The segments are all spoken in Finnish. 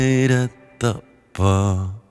meidät tappaa.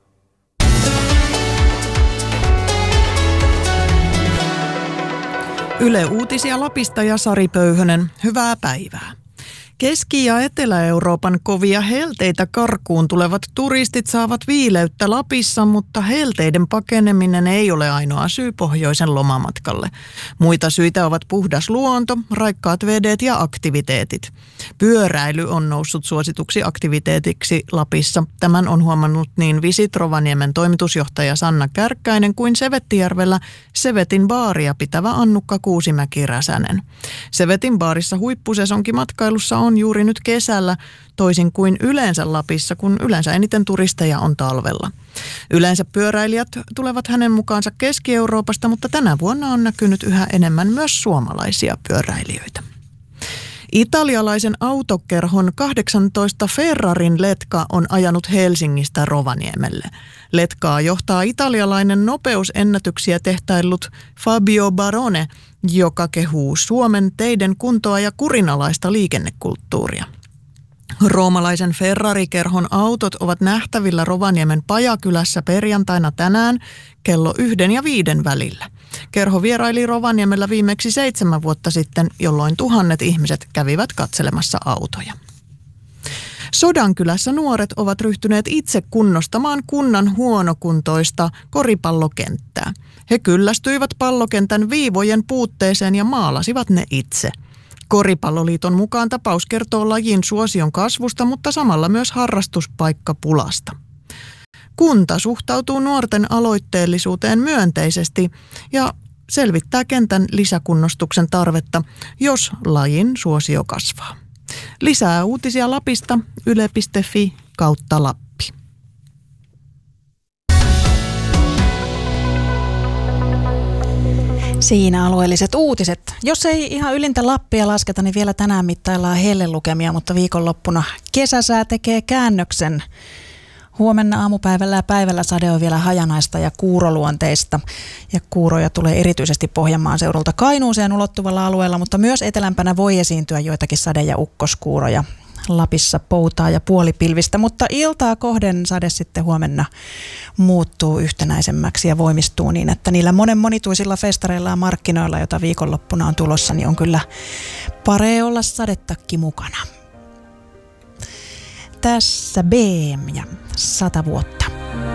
Yle Uutisia Lapista ja Sari Pöyhönen, hyvää päivää. Keski- ja Etelä-Euroopan kovia helteitä karkuun tulevat turistit saavat viileyttä Lapissa, mutta helteiden pakeneminen ei ole ainoa syy pohjoisen lomamatkalle. Muita syitä ovat puhdas luonto, raikkaat vedet ja aktiviteetit. Pyöräily on noussut suosituksi aktiviteetiksi Lapissa. Tämän on huomannut niin Visit Rovaniemen toimitusjohtaja Sanna Kärkkäinen kuin Sevettijärvellä Sevetin baaria pitävä Annukka Kuusimäki-Räsänen. Sevetin baarissa huippusesonkimatkailussa on juuri nyt kesällä, toisin kuin yleensä Lapissa, kun yleensä eniten turisteja on talvella. Yleensä pyöräilijät tulevat hänen mukaansa Keski-Euroopasta, mutta tänä vuonna on näkynyt yhä enemmän myös suomalaisia pyöräilijöitä. Italialaisen autokerhon 18 Ferrarin letka on ajanut Helsingistä Rovaniemelle. Letkaa johtaa italialainen nopeusennätyksiä tehtaillut Fabio Barone, joka kehuu Suomen teiden kuntoa ja kurinalaista liikennekulttuuria. Roomalaisen Ferrari-kerhon autot ovat nähtävillä Rovaniemen Pajakylässä perjantaina tänään kello 1 ja 5 välillä. Kerho vieraili Rovaniemellä viimeksi 7 vuotta sitten, jolloin tuhannet ihmiset kävivät katselemassa autoja. Sodankylässä nuoret ovat ryhtyneet itse kunnostamaan kunnan huonokuntoista koripallokenttää. He kyllästyivät pallokentän viivojen puutteeseen ja maalasivat ne itse. Koripalloliiton mukaan tapaus kertoo lajin suosion kasvusta, mutta samalla myös harrastuspaikkapulasta. Kunta suhtautuu nuorten aloitteellisuuteen myönteisesti ja selvittää kentän lisäkunnostuksen tarvetta, jos lajin suosio kasvaa. Lisää uutisia Lapista yle.fi/Lappi. Siinä alueelliset uutiset. Jos ei ihan ylintä Lappia lasketa, niin vielä tänään mittaillaan hellelukemia, mutta viikonloppuna kesäsää tekee käännöksen. Huomenna aamupäivällä ja päivällä sade on vielä hajanaista ja kuuroluonteista. Ja kuuroja tulee erityisesti Pohjanmaan seudulta Kainuuseen ulottuvalla alueella, mutta myös etelämpänä voi esiintyä joitakin sade- ja ukkoskuuroja. Lapissa poutaa ja puolipilvistä, mutta iltaa kohden sade sitten huomenna muuttuu yhtenäisemmäksi ja voimistuu niin, että niillä monituisilla festareilla ja markkinoilla, joita viikonloppuna on tulossa, niin on kyllä paree olla sadetakki mukana. Tässä BM ja 100 vuotta.